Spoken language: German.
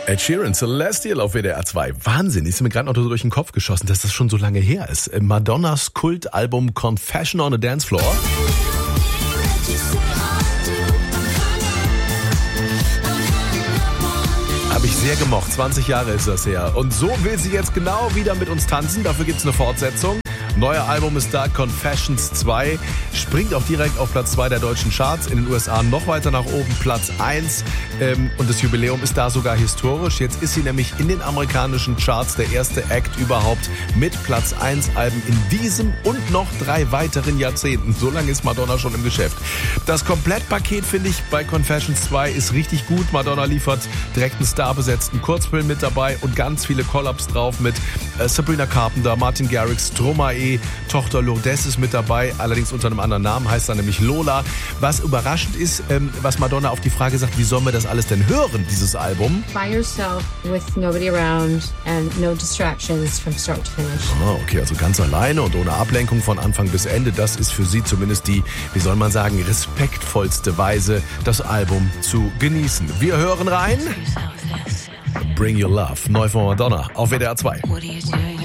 Ed Sheeran, Celestial auf WDR 2. Wahnsinn, ist mir gerade noch so durch den Kopf geschossen, dass das schon so lange her ist. Madonnas Kultalbum Confession on a Dance Floor. Habe ich sehr gemocht, 20 Jahre ist das her. Und so will sie jetzt genau wieder mit uns tanzen, dafür gibt's eine Fortsetzung. Neuer Album ist da, Confessions 2, springt auch direkt auf Platz 2 der deutschen Charts, in den USA noch weiter nach oben, Platz 1 und das Jubiläum ist da sogar historisch. Jetzt ist sie nämlich in den amerikanischen Charts der erste Act überhaupt mit Platz 1 Alben in diesem und noch 3 weiteren Jahrzehnten. So lange ist Madonna schon im Geschäft. Das Komplettpaket, finde ich, bei Confessions 2 ist richtig gut. Madonna liefert direkt einen starbesetzten Kurzfilm mit dabei und ganz viele Collabs drauf mit Sabrina Carpenter, Martin Garrix, Stromae, Tochter Lourdes ist mit dabei, allerdings unter einem anderen Namen, heißt er nämlich Lola. Was überraschend ist, was Madonna auf die Frage sagt, wie sollen wir das alles denn hören, dieses Album? By yourself, with nobody around and no distractions from start to finish. Oh, okay, also ganz alleine und ohne Ablenkung von Anfang bis Ende. Das ist für sie zumindest die, wie soll man sagen, respektvollste Weise, das Album zu genießen. Wir hören rein. Bring Your Love, neu von Madonna auf WDR 2.